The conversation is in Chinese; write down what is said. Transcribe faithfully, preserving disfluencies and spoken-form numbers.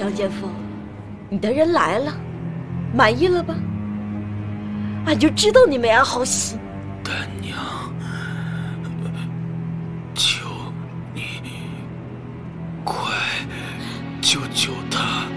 杨建锋，你的人来了，满意了吧？俺就知道你没安好心。 丹娘，求你快救救他！